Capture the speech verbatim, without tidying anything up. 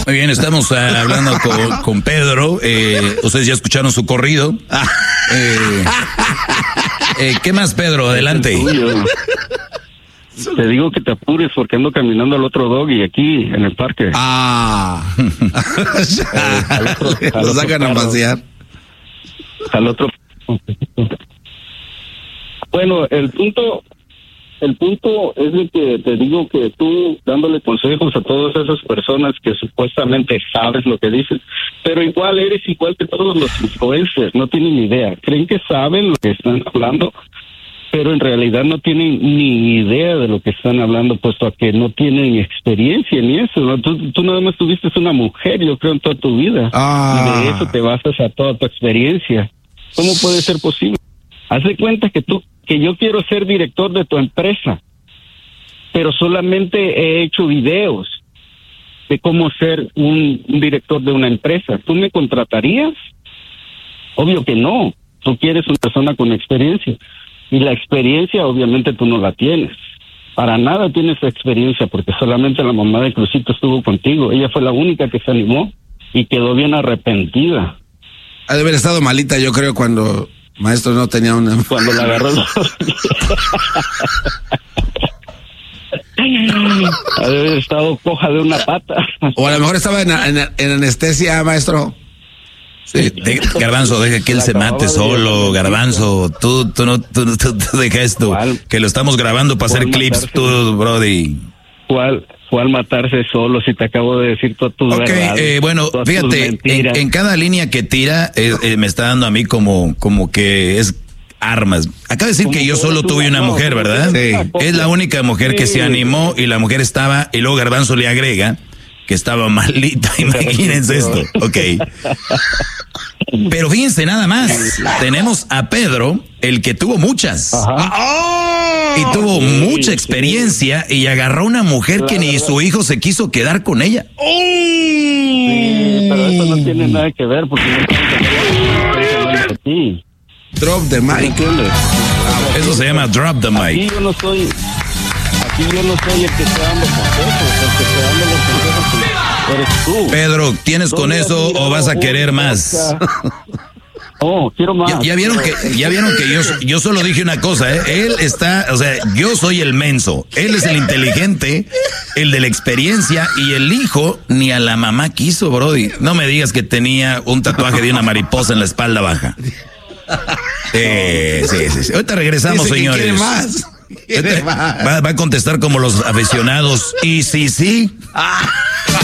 Muy bien, estamos uh, hablando con, con Pedro. Eh, ustedes ya escucharon su corrido. Eh, eh, ¿Qué más, Pedro? Adelante. Te digo que te apures porque ando caminando al otro doggy aquí en el parque. Ah. eh, al otro, al Lo otro sacan a carro, pasear. Al otro. Bueno, el punto, el punto es de que te digo que tú dándole consejos a todas esas personas que supuestamente sabes lo que dices, pero igual eres igual que todos los influencers, no tienen ni idea, creen que saben lo que están hablando, pero en realidad no tienen ni idea de lo que están hablando, puesto a que no tienen experiencia ni eso, ¿no? Tú, tú nada más tuviste una mujer, yo creo, en toda tu vida, Ah. y de eso te basas a toda tu experiencia. ¿Cómo puede ser posible? Haz de cuenta que tú, que yo quiero ser director de tu empresa, pero solamente he hecho videos de cómo ser un, un director de una empresa. ¿Tú me contratarías? Obvio que no. Tú quieres una persona con experiencia. Y la experiencia, obviamente, tú no la tienes. Para nada tienes experiencia, porque solamente la mamá de Crucito estuvo contigo. Ella fue la única que se animó y quedó bien arrepentida. Ha de haber estado malita, yo creo, cuando Maestro no tenía una... Cuando la agarró... Ha de haber estado coja de una pata. O a lo mejor estaba en, en, en anestesia, Maestro. Sí, de, Garbanzo, deja que él se mate solo, Garbanzo. Tú, tú no, tú, tú, tú deja esto, que lo estamos grabando para hacer clips, tú, brody. ¿Cuál? ¿Cuál matarse solo si te acabo de decir todas tus okay, verdades? Eh, bueno, fíjate, en, en cada línea que tira eh, eh, me está dando a mí como, como que es armas. Acaba de decir que yo solo tuve una mujer, ¿verdad? Sí. Es la única mujer que se animó y la mujer estaba, y luego Garbanzo le agrega que estaba malita, imagínense esto. Ok. Pero fíjense nada más, tenemos a Pedro, el que tuvo muchas. ¡Oh! Y tuvo sí, mucha experiencia sí. y agarró una mujer que ni su hijo se quiso quedar con ella. Sí, pero eso no tiene nada que ver porque no tiene que ver. Drop the mic. Eso se llama drop the mic. Aquí yo no soy, aquí yo no soy el que está dando consejos, el que está dando los consejos eres tú. Pedro, ¿tienes con eso o vas a querer más? Oh, quiero más. Ya, ya vieron que, ya vieron que yo, yo solo dije una cosa, ¿eh? Él está, o sea, yo soy el menso, él es el inteligente, el de la experiencia, y el hijo ni a la mamá quiso, brody. No me digas que tenía un tatuaje de una mariposa en la espalda baja. Eh, sí, sí, sí. Ahorita regresamos, Dice que señores. quiere más. Quiere más. Va, va a contestar como los aficionados. Y sí, sí.